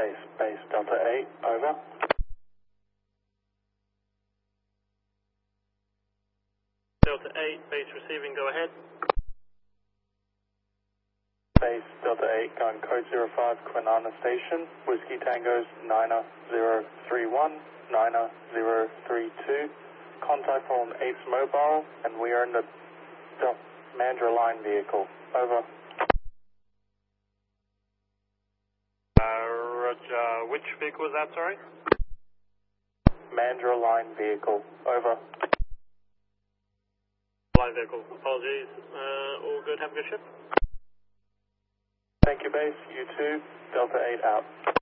Base Delta 8, over. Delta 8, base receiving, go ahead. Base Delta 8, going code 05, Kwinana Station, Whiskey Tango's 9031, 9032. Contact from 8's mobile, and we are in the Mandra Line vehicle. Over. Roger. Which vehicle was that, sorry? Mandra Line vehicle. Over. Line vehicle. Apologies. All good. Have a good ship. Thank you, base. You too. Delta 8 out.